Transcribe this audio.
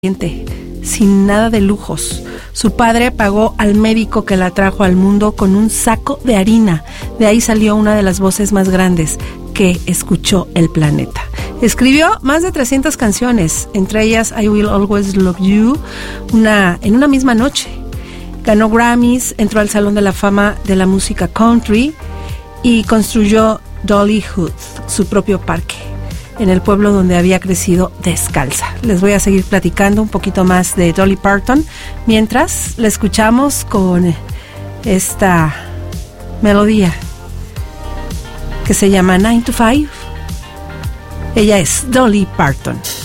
sin nada de lujos. Su padre pagó al médico que la trajo al mundo con un saco de harina. De ahí salió una de las voces más grandes que escuchó el planeta. Escribió más de 300 canciones, entre ellas I Will Always Love You, en una misma noche. Ganó Grammys, entró al Salón de la Fama de la Música Country y construyó Dollywood, su propio parque, en el pueblo donde había crecido descalza. Les voy a seguir platicando un poquito más de Dolly Parton mientras la escuchamos con esta melodía que se llama 9 to 5. Ella es Dolly Parton.